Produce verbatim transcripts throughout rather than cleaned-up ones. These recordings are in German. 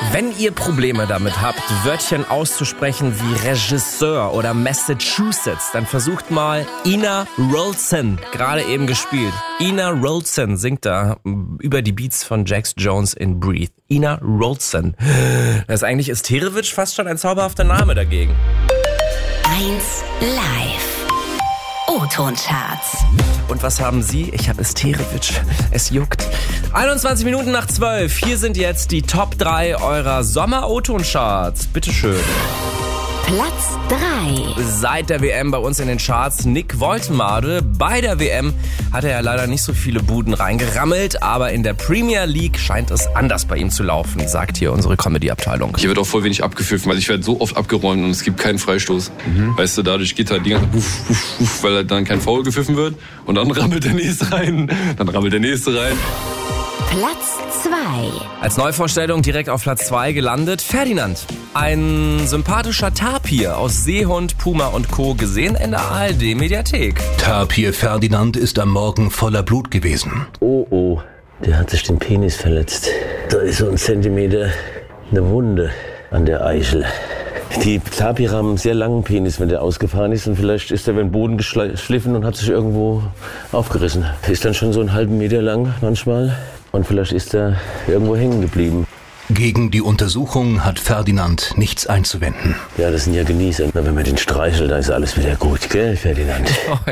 Wenn ihr Probleme damit habt, Wörtchen auszusprechen wie Regisseur oder Massachusetts, dann versucht mal Ina Wroldsen, gerade eben gespielt. Ina Wroldsen singt da über die Beats von Jax Jones in Breathe. Ina Wroldsen. Das ist eigentlich Esterewitsch fast schon ein zauberhafter Name dagegen. eins live. O-Ton-Charts. Und was haben Sie? Ich habe Esterewitsch. Es juckt. einundzwanzig Minuten nach zwölf. Hier sind jetzt die Top drei eurer Sommer-O-Ton-Charts. Bitteschön. Platz drei. Seit der W M bei uns in den Charts Nick Woltemade. Bei der W M hat er ja leider nicht so viele Buden reingerammelt, aber in der Premier League scheint es anders bei ihm zu laufen, sagt hier unsere Comedy-Abteilung. Hier wird auch voll wenig abgepfiffen, also ich werde so oft abgeräumt und es gibt keinen Freistoß. Mhm. Weißt du, dadurch geht halt die ganze Zeit, wuff, wuff, wuff, weil halt dann kein Foul gepfiffen wird und dann rammelt der Nächste rein, dann rammelt der Nächste rein. Platz zwei. Als Neuvorstellung direkt auf Platz zwei gelandet, Ferdinand. Ein sympathischer Tapir aus Seehund, Puma und Co. gesehen in der A R D-Mediathek. Tapir Ferdinand ist am Morgen voller Blut gewesen. Oh, oh, der hat sich den Penis verletzt. Da ist so ein Zentimeter eine Wunde an der Eichel. Die Tapire haben einen sehr langen Penis, wenn der ausgefahren ist. Und vielleicht ist der über den Boden geschliffen und hat sich irgendwo aufgerissen. Ist dann schon so einen halben Meter lang manchmal. Und vielleicht ist er irgendwo hängen geblieben. Gegen die Untersuchung hat Ferdinand nichts einzuwenden. Ja, das sind ja Genießer. Na, wenn man den streichelt, da ist alles wieder gut, gell, Ferdinand?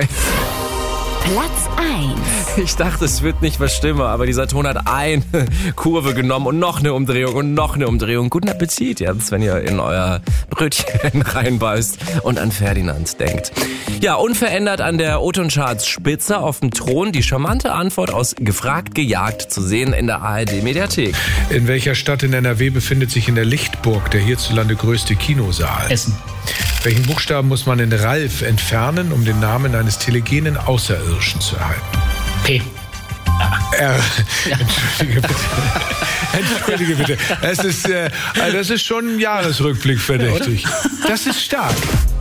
Platz eins. Ich dachte, es wird nicht was schlimmer, aber dieser Ton hat eine Kurve genommen und noch eine Umdrehung und noch eine Umdrehung. Guten Appetit jetzt, wenn ihr in euer Brötchen reinbeißt und an Ferdinand denkt. Ja, unverändert an der O-Ton-Charts Spitze auf dem Thron die charmante Antwort aus Gefragt, Gejagt zu sehen in der A R D-Mediathek. In welcher Stadt in N R W befindet sich in der Lichtburg der hierzulande größte Kinosaal? Essen. Welchen Buchstaben muss man in Ralf entfernen, um den Namen eines telegenen Außerirdischen zu erhalten? P. R. Ja. Entschuldige bitte. Entschuldige bitte. Es ist, äh, das ist schon ein Jahresrückblick verdächtig. Das ist stark.